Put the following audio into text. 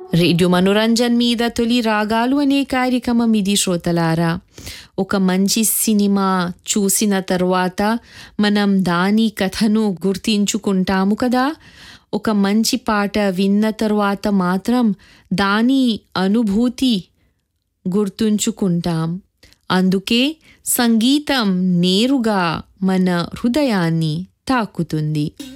Radio Manoranjan మీద తొలి రాగాలు అనే కార్యక్రమం ఇది శ్రోతలారా. ఒక మంచి సినిమా చూసిన తర్వాత మనం దాని కథను గుర్తించుకుంటాము కదా. ఒక మంచి పాట విన్న తర్వాత మాత్రం దాని అనుభూతి గుర్తుంచుకుంటాం. అందుకే సంగీతం నేరుగా మన హృదయాన్ని తాకుతుంది.